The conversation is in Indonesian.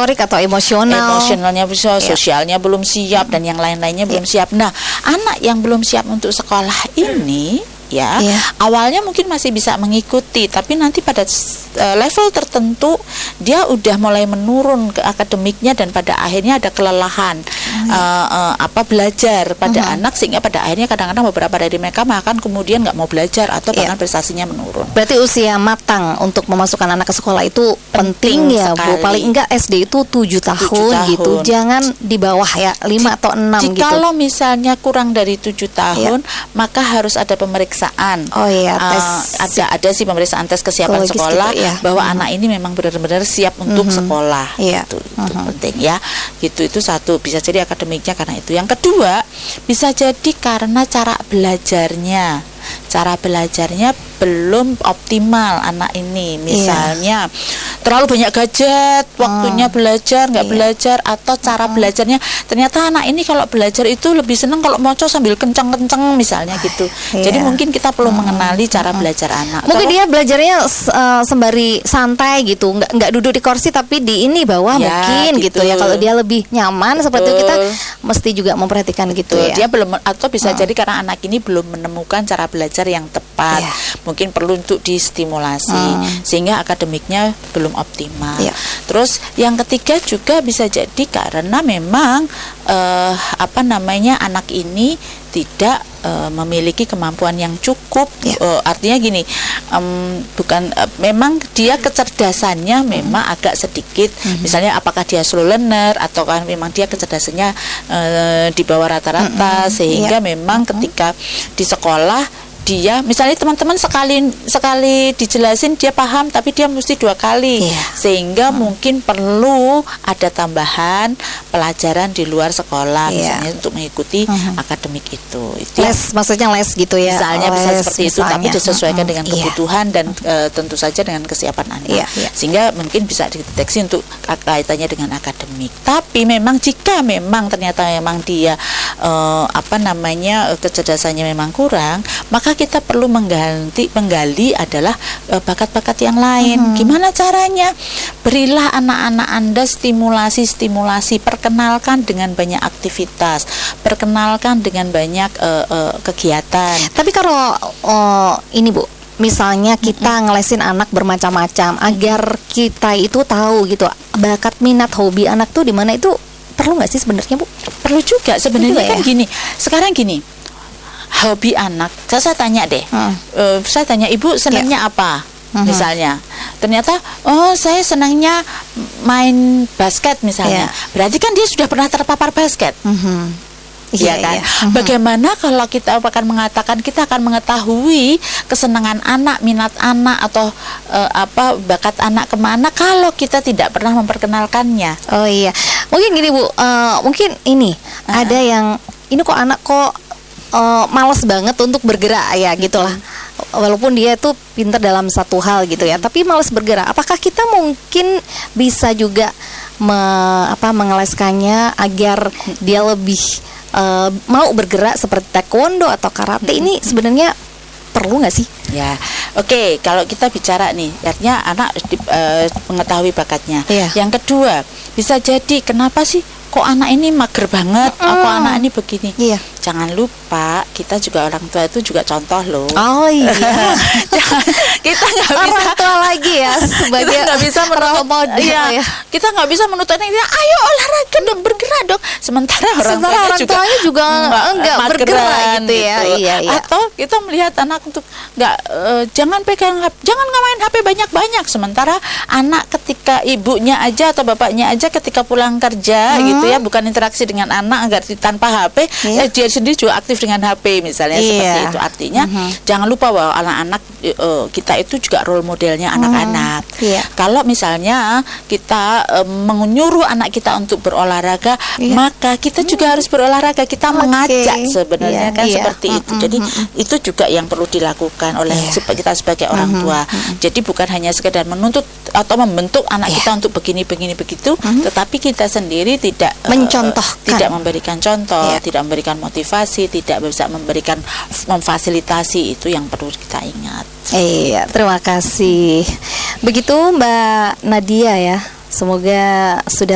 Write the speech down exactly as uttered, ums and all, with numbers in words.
motorik atau emosional, emosionalnya bisa, ya. sosialnya belum siap, dan yang lain-lainnya belum siap. Nah, anak yang belum siap untuk sekolah ini ya, ya. awalnya mungkin masih bisa mengikuti, tapi nanti pada uh, level tertentu dia udah mulai menurun ke akademiknya, dan pada akhirnya ada kelelahan hmm. uh, uh, apa belajar pada uh-huh. anak, sehingga pada akhirnya kadang-kadang beberapa dari mereka bahkan kemudian nggak mau belajar atau bahkan yeah. prestasinya menurun. Berarti usia matang untuk memasukkan anak ke sekolah itu penting, penting ya sekali. Bu. Paling enggak S D itu tujuh tahun, tahun gitu, jangan di bawah ya lima atau enam gitu. Kalau misalnya kurang dari tujuh tahun yeah. maka harus ada pemeriksaan. Oh iya, tes uh, ada ada sih pemeriksaan tes kesiapan Logis sekolah gitu, ya. bahwa uh-huh. anak ini memang benar-benar siap untuk uh-huh. sekolah. Yeah. Itu, itu uh-huh. penting ya. Gitu itu satu, bisa jadi akademiknya karena itu. Yang kedua, bisa jadi karena cara belajarnya. Cara belajarnya belum optimal anak ini. Misalnya yeah. terlalu banyak gadget, waktunya uh, belajar nggak yeah. belajar, atau cara uh, belajarnya ternyata anak ini kalau belajar itu lebih senang kalau moco sambil kenceng-kenceng misalnya gitu. Yeah. Jadi mungkin kita perlu uh, mengenali cara uh, belajar anak. Mungkin Terus, dia belajarnya uh, sembari santai gitu, nggak nggak duduk di kursi tapi di ini bawah ya, mungkin gitu. gitu ya. Kalau dia lebih nyaman seperti itu, kita mesti juga memperhatikan gitu. Betul. Ya. Dia belum, atau bisa uh. jadi karena anak ini belum menemukan cara belajar yang tepat, yeah. mungkin perlu untuk distimulasi hmm. sehingga akademiknya belum optimal. Yeah. Terus yang ketiga juga bisa jadi karena memang uh, apa namanya anak ini tidak uh, memiliki kemampuan yang cukup. Yeah. Uh, artinya gini, um, bukan uh, memang dia kecerdasannya hmm. memang agak sedikit. Hmm. Misalnya apakah dia slow learner atau kan memang dia kecerdasannya uh, di bawah rata-rata, hmm. sehingga yeah. memang hmm. ketika di sekolah dia misalnya teman-teman sekali sekali dijelasin dia paham, tapi dia mesti dua kali, yeah. sehingga hmm. mungkin perlu ada tambahan pelajaran di luar sekolah, yeah. misalnya untuk mengikuti hmm. akademik itu. Itu les, ya, maksudnya les gitu ya. Misalnya les, bisa seperti misalnya. Itu, tapi disesuaikan hmm. dengan kebutuhan yeah. dan uh, tentu saja dengan kesiapan anak, yeah. Yeah. sehingga mungkin bisa dideteksi untuk kaitannya dengan akademik. Tapi memang jika memang ternyata memang dia uh, apa namanya kecerdasannya memang kurang, maka kita perlu mengganti menggali adalah uh, bakat-bakat yang lain. Hmm. Gimana caranya? Berilah anak-anak Anda stimulasi-stimulasi, perkenalkan dengan banyak aktivitas, perkenalkan dengan banyak uh, uh, kegiatan. Tapi kalau uh, ini Bu, misalnya kita mm-hmm. ngelesin anak bermacam-macam, agar kita itu tahu gitu bakat, minat, hobi anak tuh di mana, itu perlu nggak sih sebenarnya Bu? Perlu juga sebenarnya kan ya? Gini, sekarang gini. Hobi anak, saya, saya tanya deh, hmm. uh, saya tanya ibu senangnya ya. apa, hmm. misalnya, ternyata oh saya senangnya main basket misalnya, ya. berarti kan dia sudah pernah terpapar basket, hmm. Iya kan? Iya. Bagaimana kalau kita akan mengatakan kita akan mengetahui kesenangan anak, minat anak, atau uh, apa bakat anak kemana kalau kita tidak pernah memperkenalkannya? Oh iya, mungkin gini Bu, uh, mungkin ini uh-huh. ada yang ini kok anak kok Uh, males banget untuk bergerak ya gitulah, walaupun dia tuh pintar dalam satu hal gitu ya, tapi males bergerak. Apakah kita mungkin bisa juga me, apa, mengeleskannya agar dia lebih uh, mau bergerak seperti taekwondo atau karate? Ini sebenarnya perlu nggak sih? Ya, oke. Okay, kalau kita bicara nih, artinya anak uh, mengetahui bakatnya. Yeah. Yang kedua, bisa jadi kenapa sih kok anak ini mager banget, mm. kok anak ini begini. Yeah. Jangan lupa kita juga orang tua itu juga contoh loh. Oh iya. Jangan, kita nggak bisa orang tua lagi ya sebagai kita nggak bisa menuntut model. Iya, ya. Kita nggak bisa menuntut dia, ayo olahraga dong, bergerak dong. Sementara orang, Sementara orang juga tuanya juga enggak bergerak gitu ya. Gitu. Iya, iya. Atau kita melihat anak untuk nggak uh, jangan pegang H P, jangan ngamain H P banyak-banyak. Sementara anak ketika ibunya aja atau bapaknya aja ketika pulang kerja hmm. gitu ya, bukan interaksi dengan anak agar tanpa H P, yeah. eh, dia sendiri juga aktif dengan H P misalnya, yeah. seperti itu. Artinya uh-huh. jangan lupa bahwa anak-anak uh, kita itu juga role modelnya anak-anak. Uh-huh. Yeah. Kalau misalnya kita uh, menyuruh anak kita untuk berolahraga, yeah. maka kita juga harus berolahraga. Kita okay. mengajak sebenarnya yeah. kan yeah. seperti uh-huh. itu. Jadi uh-huh. itu juga yang perlu dilakukan oleh yeah. kita sebagai orang uh-huh. tua. Uh-huh. Jadi bukan hanya sekedar menuntut atau membentuk anak yeah. kita untuk begini-begini begitu, uh-huh. tetapi kita sendiri tidak mencontohkan, uh, tidak memberikan contoh, yeah. tidak memberikan motivasi, tidak bisa memberikan memfasilitasi. Itu yang perlu kita ingat. Iya, terima kasih. Begitu Mbak Nadia ya. Semoga sudah